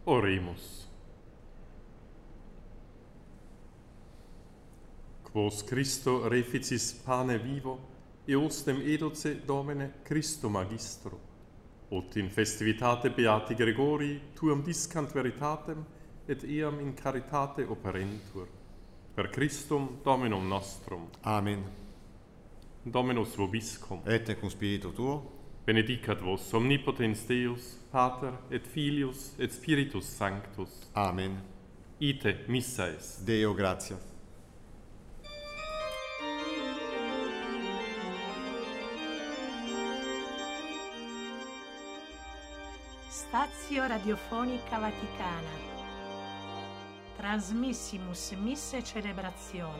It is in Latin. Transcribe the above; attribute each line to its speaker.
Speaker 1: Oremus. Quos Christo reficis pane vivo, eostem edoce Domine Christo Magistro, ut in festivitate Beati Gregorii tuam discant veritatem et eam in caritate operentur. Per Christum Dominum nostrum.
Speaker 2: Amen.
Speaker 1: Dominus vobiscum.
Speaker 2: Et cum spiritu tuo.
Speaker 1: Benedicat vos omnipotens Deus, Pater et Filius et Spiritus Sanctus.
Speaker 2: Amen.
Speaker 1: Ite missa est.
Speaker 2: Deo gratias.
Speaker 3: Stazio Radiofonica Vaticana. Transmissimus misse celebrazione